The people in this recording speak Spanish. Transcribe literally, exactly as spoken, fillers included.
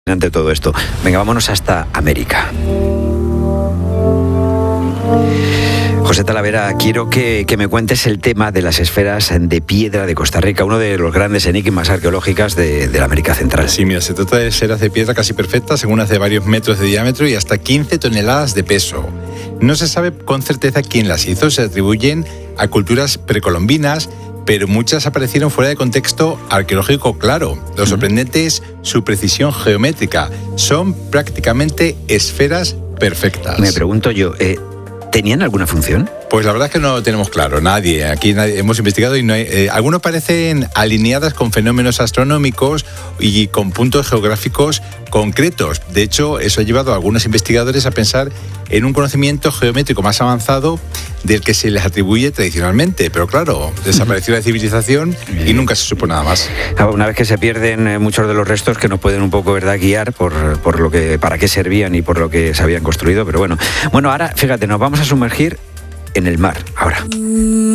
Ante todo esto. Venga, vámonos hasta América. José Talavera, quiero que, que me cuentes el tema de las esferas de piedra de Costa Rica, uno de los grandes enigmas arqueológicas de, de la América Central. Sí, mira, se trata de esferas de piedra casi perfectas, algunas de varios metros de diámetro y hasta quince toneladas de peso. No se sabe con certeza quién las hizo, se atribuyen a culturas precolombinas, pero muchas aparecieron fuera de contexto arqueológico claro. Lo sorprendente es su precisión geométrica. Son prácticamente esferas perfectas. Me pregunto yo, eh, ¿tenían alguna función? Pues la verdad es que no lo tenemos claro, nadie. Aquí nadie, hemos investigado y no hay, eh, algunos parecen alineadas con fenómenos astronómicos y con puntos geográficos concretos. De hecho, eso ha llevado a algunos investigadores a pensar en un conocimiento geométrico más avanzado del que se les atribuye tradicionalmente. Pero claro, desapareció la civilización y nunca se supo nada más. Una vez que se pierden muchos de los restos que nos pueden un poco, ¿verdad?, guiar por, por lo que, para qué servían y por lo que se habían construido. Pero bueno, bueno, ahora fíjate, nos vamos a sumergir en el mar ahora.